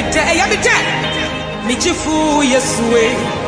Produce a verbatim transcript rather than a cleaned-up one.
me day, I be dead. Me chifu yesue.